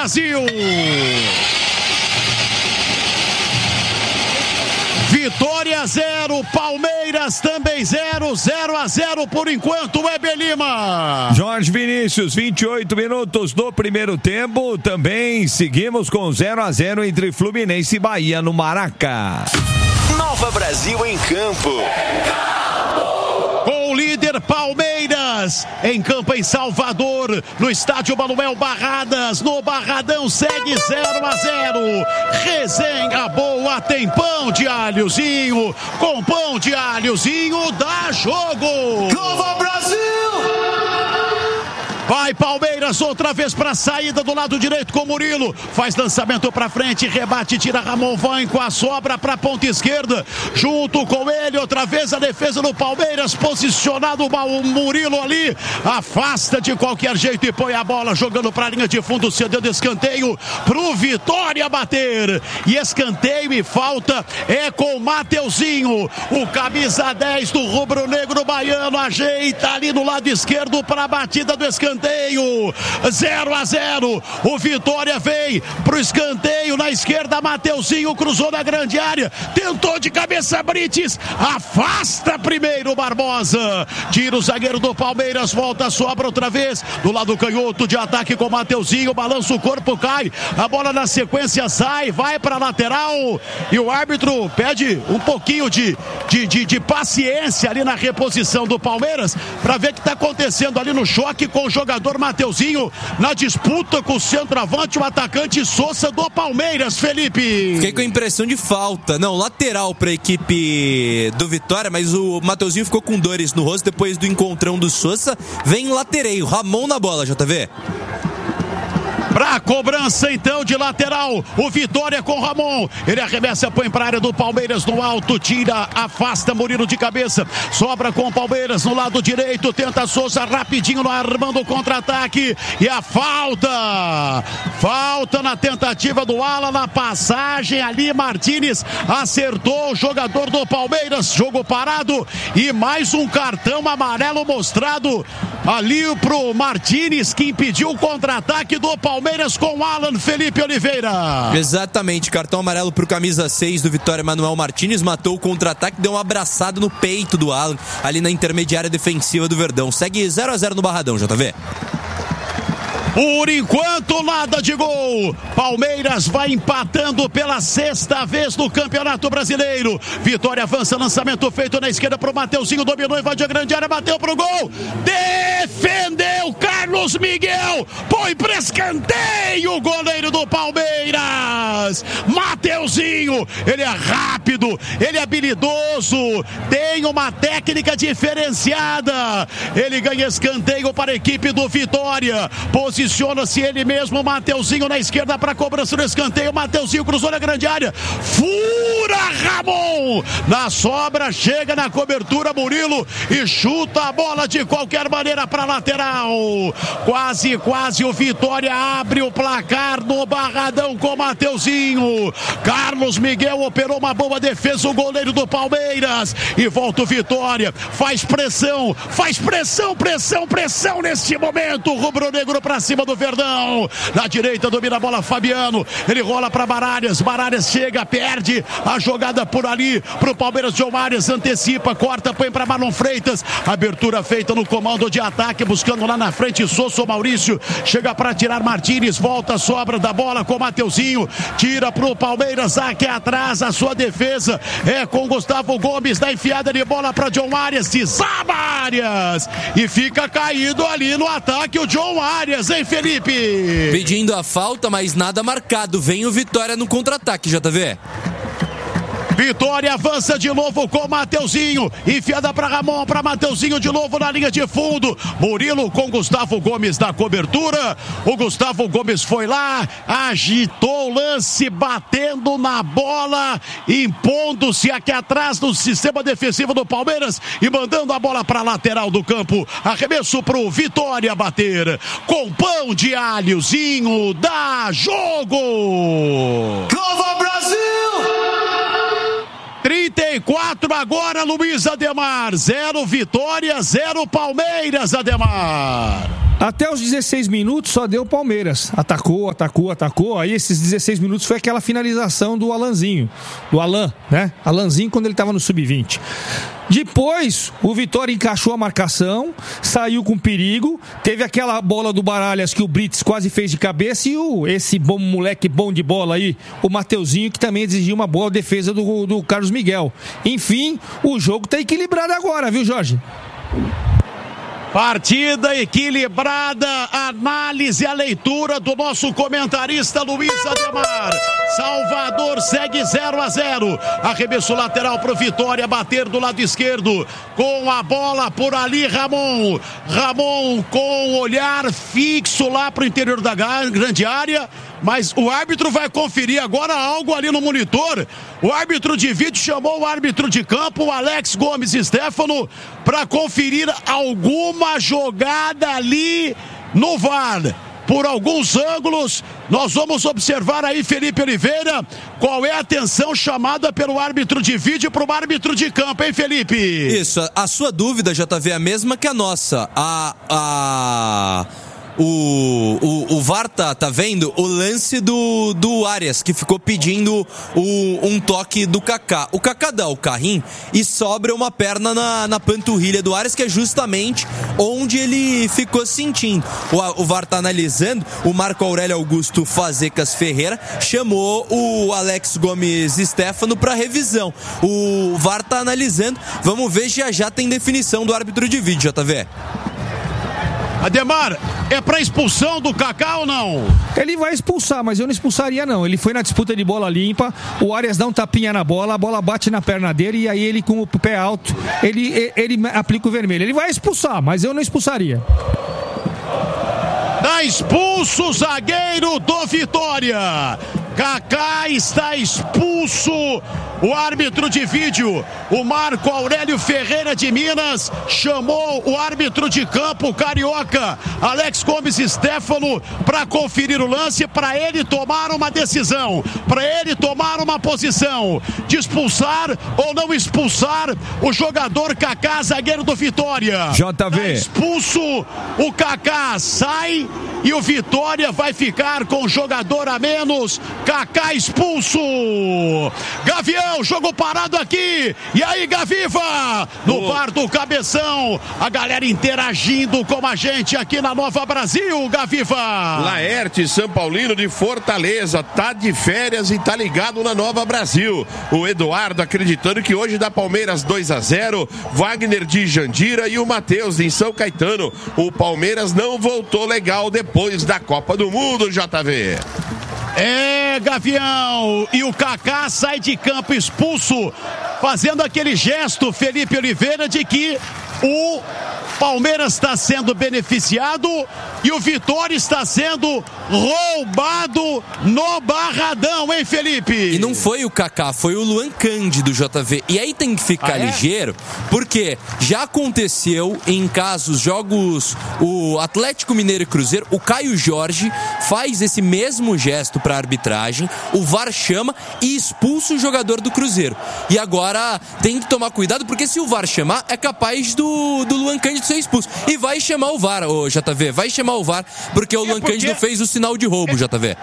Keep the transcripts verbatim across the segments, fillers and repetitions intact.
Brasil. Vitória zero, Palmeiras também zero, zero a zero por enquanto, Weber Lima. Jorge Vinícius, vinte e oito minutos do primeiro tempo, também seguimos com zero a zero entre Fluminense e Bahia no Maraca. Nova Brasil em campo. Com o líder Palmeiras em campo em Salvador, no estádio Manuel Barradas, no Barradão segue zero a zero. Resenha boa, tem pão de alhozinho, com pão de alhozinho dá jogo. Nova Brasil! Vai Palmeiras outra vez para a saída do lado direito com Murilo. Faz lançamento para frente, rebate, tira Ramon, vai com a sobra para a ponta esquerda. Junto com ele, outra vez a defesa do Palmeiras. Posicionado o Murilo ali. Afasta de qualquer jeito e põe a bola jogando para a linha de fundo, cedendo escanteio pro Vitória bater. E escanteio e falta é com o Mateuzinho. O camisa dez do rubro-negro baiano ajeita ali no lado esquerdo para a batida do escanteio. zero a zero. O Vitória vem pro escanteio na esquerda. Mateuzinho cruzou na grande área. Tentou de cabeça Brites. Afasta primeiro o Barbosa. Tira o zagueiro do Palmeiras. Volta, sobra outra vez. Do lado canhoto de ataque com Mateuzinho. Balança o corpo, cai. A bola na sequência sai. Vai pra lateral. E o árbitro pede um pouquinho de, de, de, de paciência ali na reposição do Palmeiras. Pra ver o que tá acontecendo ali no choque com o jogador. Jogador Mateuzinho na disputa com o centroavante, o atacante Sousa do Palmeiras, Felipe. Fiquei com a impressão de falta. Não, lateral para a equipe do Vitória, mas o Mateuzinho ficou com dores no rosto depois do encontrão do Sousa. Vem latereio, Ramon na bola, J V. Pra cobrança então de lateral, o Vitória com Ramon, ele arremessa, põe pra área do Palmeiras no alto, tira, afasta Murilo de cabeça, sobra com o Palmeiras no lado direito, tenta Sousa rapidinho armando o contra-ataque e a falta, falta na tentativa do Alan, na passagem ali, Martínez acertou o jogador do Palmeiras, jogo parado e mais um cartão amarelo mostrado ali pro Martínez, que impediu o contra-ataque do Palmeiras com Alan, Felipe Oliveira. Exatamente, cartão amarelo pro camisa seis do Vitória, Manuel Martínez, matou o contra-ataque, deu um abraçado no peito do Alan, ali na intermediária defensiva do Verdão. Segue zero a zero no Barradão, J V. Por enquanto, nada de gol. Palmeiras vai empatando pela sexta vez no Campeonato Brasileiro. Vitória avança, lançamento feito na esquerda pro Mateuzinho, dominou, invadiu a grande área, bateu pro gol. Defendeu Carlos Miguel. Põe pra escanteio o goleiro do Palmeiras. Mateuzinho, ele é rápido, ele é habilidoso, tem uma técnica diferenciada. Ele ganha escanteio para a equipe do Vitória. Posição Posiciona-se ele mesmo, Mateuzinho na esquerda para cobrança do escanteio. Mateuzinho cruzou na grande área. Fura Ramon. Na sobra, chega na cobertura Murilo e chuta a bola de qualquer maneira para lateral. Quase, quase o Vitória abre o placar no Barradão com Mateuzinho. Carlos Miguel operou uma boa defesa, o goleiro do Palmeiras. E volta o Vitória. Faz pressão, faz pressão, pressão, pressão neste momento. Rubro-negro para cima do Verdão, na direita domina a bola Fabiano, ele rola para Baralhas, Baralhas chega, perde a jogada por ali, pro Palmeiras. João Arias antecipa, corta, põe para Marlon Freitas, abertura feita no comando de ataque, buscando lá na frente Sousa, Maurício, chega para tirar Martínez, volta, sobra da bola com Mateuzinho, tira pro Palmeiras, aqui atrás a sua defesa é com Gustavo Gomes, da enfiada de bola para João Arias, desaba Arias, e fica caído ali no ataque o João Arias, hein, Felipe? Pedindo a falta, mas nada marcado. Vem o Vitória no contra-ataque, J V. Vitória avança de novo com Mateuzinho, enfiada para Ramon, para Mateuzinho de novo na linha de fundo. Murilo com Gustavo Gomes na cobertura. O Gustavo Gomes foi lá, agitou o lance, batendo na bola, impondo-se aqui atrás do sistema defensivo do Palmeiras e mandando a bola para a lateral do campo. Arremesso pro Vitória bater. Com pão de alhozinho, dá jogo! Nova Brasil! trinta e quatro agora, Luiz Ademar. Zero Vitória, zero Palmeiras, Ademar. Até os dezesseis minutos só deu o Palmeiras. Atacou, atacou, atacou. Aí esses dezesseis minutos foi aquela finalização do Alanzinho. Do Alan, né? Alanzinho quando ele estava no sub vinte. Depois, o Vitória encaixou a marcação, saiu com perigo, teve aquela bola do Baralhas que o Brits quase fez de cabeça e o, esse bom moleque bom de bola aí, o Mateuzinho, que também exigiu uma boa defesa do, do Carlos Miguel. Enfim, o jogo tá equilibrado agora, viu, Jorge? Partida equilibrada, análise, a leitura do nosso comentarista Luiz Ademar. Salvador segue zero a zero. Arremesso lateral para o Vitória bater do lado esquerdo. Com a bola por ali, Ramon. Ramon com o olhar fixo lá para o interior da grande área. Mas o árbitro vai conferir agora algo ali no monitor. O árbitro de vídeo chamou o árbitro de campo, o Alex Gomes Stefano, para conferir alguma jogada ali no V A R. Por alguns ângulos, nós vamos observar aí, Felipe Oliveira, qual é a atenção chamada pelo árbitro de vídeo para o árbitro de campo, hein, Felipe? Isso, a sua dúvida, J V, é a mesma que a nossa. A... a... O, o, o V A R tá, tá vendo o lance do, do Arias, que ficou pedindo o, um toque do Kaká. O Kaká dá o carrinho e sobra uma perna na, na panturrilha do Arias, que é justamente onde ele ficou sentindo. O, o V A R tá analisando. O Marco Aurélio Augusto Fazecas Ferreira chamou o Alex Gomes Stefano para revisão. O V A R tá analisando. Vamos ver, já já tem definição do árbitro de vídeo, J V. Ademar, é pra expulsão do Kaká ou não? Ele vai expulsar, mas eu não expulsaria não. Ele foi na disputa de bola limpa, o Arias dá um tapinha na bola, a bola bate na perna dele e aí ele com o pé alto, ele, ele aplica o vermelho. Ele vai expulsar, mas eu não expulsaria. Tá expulso o zagueiro do Vitória. Kaká está expulso. O árbitro de vídeo, o Marco Aurélio Ferreira de Minas, chamou o árbitro de campo, o carioca Alex Gomes Stefano, para conferir o lance, para ele tomar uma decisão, para ele tomar uma posição de expulsar ou não expulsar o jogador Kaká, zagueiro do Vitória. J V. Tá expulso, o Kaká sai e o Vitória vai ficar com jogador a menos. Kaká expulso. Gavião, jogo parado aqui. E aí, Gaviva? No bar do Cabeção, a galera interagindo com a gente aqui na Nova Brasil, Gaviva. Laerte, São Paulino de Fortaleza, tá de férias e tá ligado na Nova Brasil. O Eduardo acreditando que hoje dá Palmeiras dois a zero, Wagner de Jandira e o Matheus em São Caetano. O Palmeiras não voltou legal depois da Copa do Mundo, J V. É, Gavião, e o Kaká sai de campo expulso, fazendo aquele gesto, Felipe Oliveira, de que o Palmeiras está sendo beneficiado e o Vitória está sendo roubado no Barradão, hein, Felipe? E não foi o Kaká, foi o Luan Cândido, J V. E aí tem que ficar ah, é? ligeiro, porque já aconteceu em casos, jogos, o Atlético Mineiro e Cruzeiro, o Caio Jorge faz esse mesmo gesto para a arbitragem, o V A R chama e expulsa o jogador do Cruzeiro. E agora tem que tomar cuidado, porque se o V A R chamar, é capaz do, do Luan Cândido ser expulso. E vai chamar o V A R, ô, J V, vai chamar o V A R, porque o é Luan porque... Cândido fez o sinal de roubo, é... J V.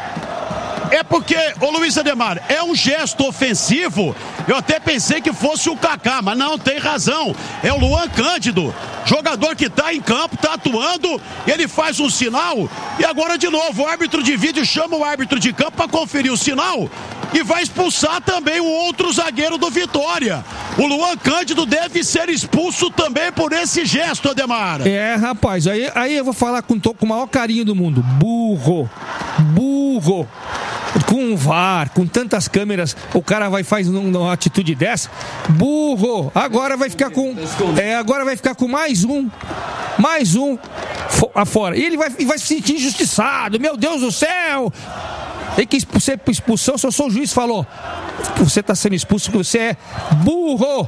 É porque, ô Luiz Ademar, é um gesto ofensivo. Eu até pensei que fosse o Kaká, mas não, tem razão. É o Luan Cândido, jogador que tá em campo, tá atuando, ele faz um sinal e agora de novo o árbitro de vídeo chama o árbitro de campo para conferir o sinal e vai expulsar também o outro zagueiro do Vitória. O Luan Cândido deve ser expulso também por esse gesto, Ademar. É, rapaz, aí, aí eu vou falar com, com o maior carinho do mundo. Burro, burro. Com o V A R, com tantas câmeras, o cara vai faz uma atitude dessa. Burro. Agora vai ficar com é, agora vai ficar com mais um mais um afora. E ele vai, vai se sentir injustiçado. Meu Deus do céu. Tem que ser expulsão. Se eu sou o juiz, falou: você está sendo expulso porque você é burro.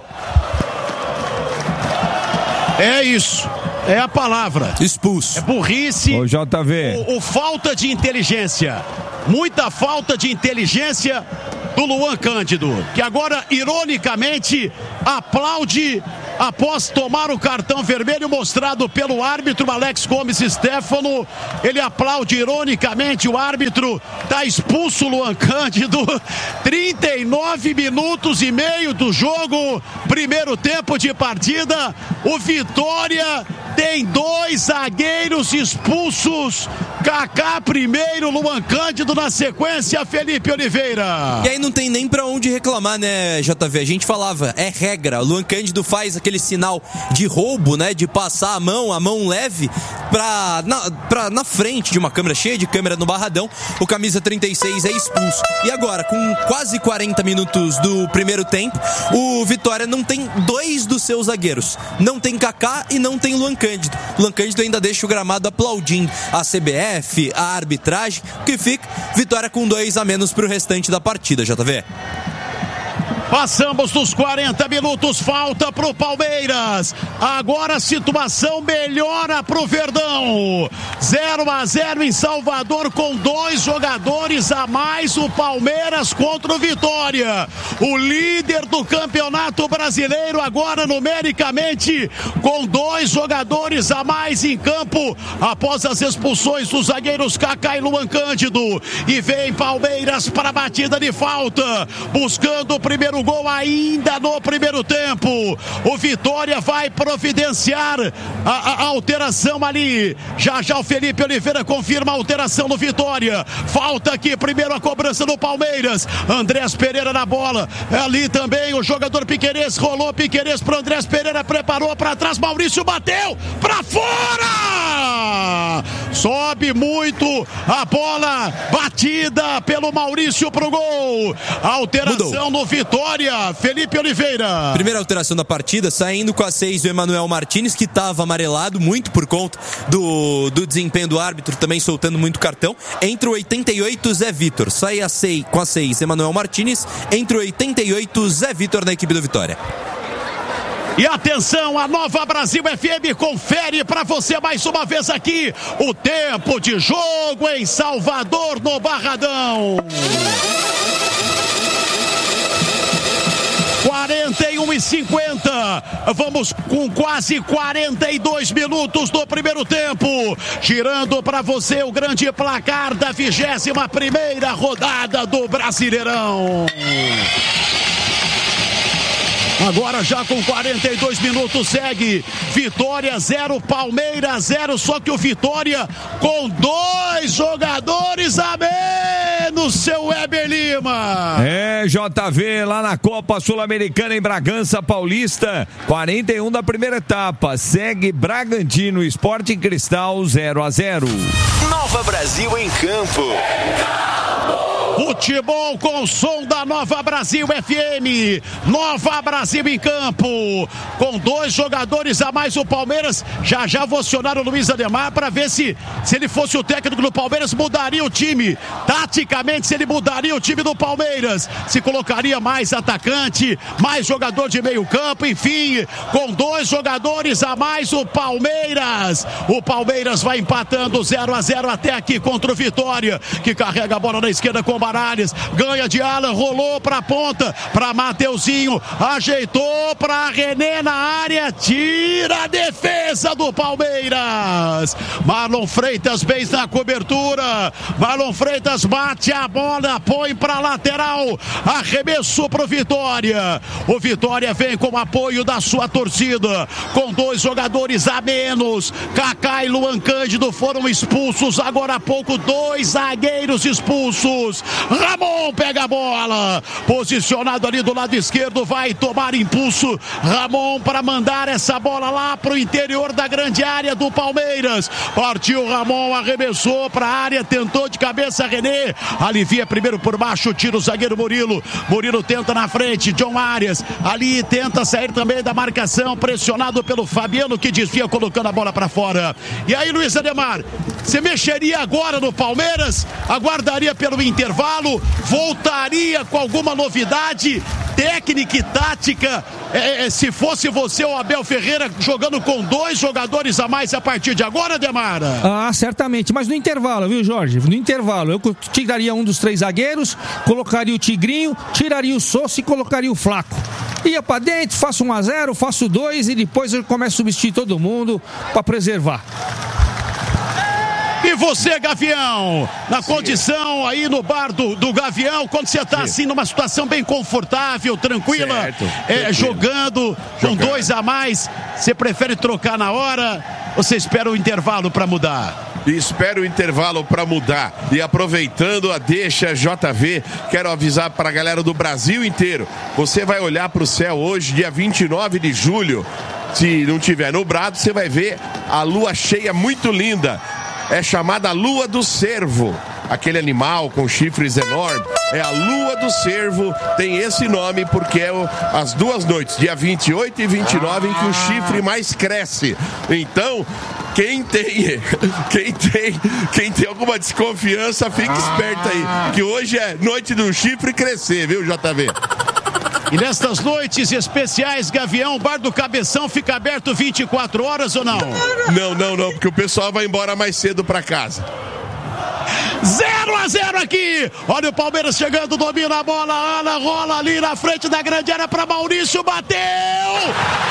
É isso. É a palavra. Expulso. É burrice. Ô, J V. O, o falta de inteligência. Muita falta de inteligência do Luan Cândido, que agora, ironicamente, aplaude após tomar o cartão vermelho mostrado pelo árbitro Alex Gomes Stefano, ele aplaude ironicamente o árbitro, tá expulso o Luan Cândido. trinta e nove minutos e meio do jogo, primeiro tempo de partida. O Vitória tem dois zagueiros expulsos. Kaká primeiro, Luan Cândido na sequência, Felipe Oliveira. E aí não tem nem pra onde reclamar, né, J V? A gente falava, é regra. O Luan Cândido faz aquele sinal de roubo, né, de passar a mão, a mão leve pra na, pra, na frente de uma câmera, cheia de câmera no Barradão. O camisa trinta e seis é expulso. E agora, com quase quarenta minutos do primeiro tempo, o Vitória não tem dois dos seus zagueiros. Não tem Kaká e não tem Luan Cândido. Luan Cândido ainda deixa o gramado aplaudindo a C B F, a arbitragem, que fica Vitória com dois a menos pro restante da partida, J V. Passamos dos quarenta minutos, falta pro Palmeiras. Agora a situação melhora pro Verdão. zero a zero em Salvador com dois jogadores a mais, o Palmeiras contra o Vitória. O líder do Campeonato Brasileiro agora numericamente com dois jogadores a mais em campo após as expulsões dos zagueiros Kaká e Luan Cândido. E vem Palmeiras para a batida de falta, buscando o primeiro gol ainda no primeiro tempo. O Vitória vai providenciar a, a, a alteração ali. Já já o Felipe Oliveira confirma a alteração do Vitória. Falta aqui primeiro a cobrança do Palmeiras. Andrés Pereira na bola. Ali também o jogador Piquerez rolou. Piquerez pro Andrés Pereira, preparou para trás. Maurício bateu para fora. Sobe muito a bola batida pelo Maurício pro gol. Alteração Mudou. no Vitória. Felipe Oliveira. Primeira alteração da partida, saindo com a seis o Emanuel Martínez, que estava amarelado muito por conta do, do desempenho do árbitro, também soltando muito cartão. Entre o oitenta e oito, Zé Vitor. Sai a seis, com a seis Emanuel Martínez. Entre o oitenta e oito, Zé Vitor na equipe do Vitória. E atenção, a Nova Brasil F M confere para você mais uma vez aqui o tempo de jogo em Salvador, no Barradão. quarenta e um e cinquenta, vamos com quase quarenta e dois minutos do primeiro tempo, girando para você o grande placar da vigésima primeira rodada do Brasileirão. Agora já com quarenta e dois minutos segue Vitória zero, Palmeiras zero, só que o Vitória com dois jogadores a menos, seu Weber Lima. É, J V, lá na Copa Sul-Americana em Bragança Paulista, quarenta e um da primeira etapa, segue Bragantino Sporting Cristal zero a zero. Nova Brasil em campo. Futebol com o som da Nova Brasil F M. Nova Brasil em campo. Com dois jogadores a mais, o Palmeiras. Já já vou acionar o Luiz Ademar para ver se, se ele fosse o técnico do Palmeiras, mudaria o time. Taticamente, se ele mudaria o time do Palmeiras. Se colocaria mais atacante, mais jogador de meio campo, enfim. Com dois jogadores a mais, o Palmeiras. O Palmeiras vai empatando zero a zero até aqui contra o Vitória, que carrega a bola na esquerda com Baralhas, ganha de Alan, rolou pra ponta, pra Mateuzinho, ajeitou pra René na área, tira a defesa do Palmeiras. Marlon Freitas bem na cobertura, Marlon Freitas bate a bola, põe pra lateral, arremesso pro Vitória. O Vitória vem com apoio da sua torcida, com dois jogadores a menos. Kaká e Luan Cândido foram expulsos agora há pouco, dois zagueiros expulsos. Ramon pega a bola, posicionado ali do lado esquerdo, vai tomar impulso. Ramon para mandar essa bola lá pro interior da grande área do Palmeiras. Partiu Ramon, arremessou para a área, tentou de cabeça René, alivia primeiro por baixo, tira o zagueiro Murilo. Murilo tenta na frente, John Arias ali tenta sair também da marcação, pressionado pelo Fabiano, que desvia colocando a bola para fora. E aí, Luiz Ademar, você mexeria agora no Palmeiras? Aguardaria pelo intervalo? Voltaria com alguma novidade? técnica e tática, é, é, se fosse você ou Abel Ferreira jogando com dois jogadores a mais a partir de agora, Demara? Ah, certamente, mas no intervalo, viu, Jorge? No intervalo, eu tiraria um dos três zagueiros, colocaria o Tigrinho, tiraria o Sousa e colocaria o Flaco. Ia pra dentro, faço um a zero, faço dois e depois eu começo a substituir todo mundo pra preservar. E você, Gavião, na Sim. condição aí no bar do, do Gavião, quando você tá Sim. assim numa situação bem confortável, tranquila, certo, é, jogando, com dois a mais, você prefere trocar na hora ou você espera o intervalo para mudar? Espero o intervalo para mudar. E aproveitando a deixa J V, quero avisar para a galera do Brasil inteiro. Você vai olhar para o céu hoje, dia vinte e nove de julho. Se não tiver nublado, você vai ver a lua cheia muito linda. É chamada Lua do Cervo. Aquele animal com chifres enormes. É a Lua do Cervo. Tem esse nome porque é o, as duas noites, dia vinte e oito e vinte e nove, em que o chifre mais cresce. Então, quem tem, quem tem, quem tem alguma desconfiança, fique esperto aí. Que hoje é noite do chifre crescer, viu, J V? E nestas noites especiais, Gavião, o bar do Cabeção fica aberto vinte e quatro horas ou não? Não, não, não, porque o pessoal vai embora mais cedo pra casa. zero a zero aqui. Olha o Palmeiras chegando, domina a bola, Ana rola ali na frente da grande área para Maurício, bateu!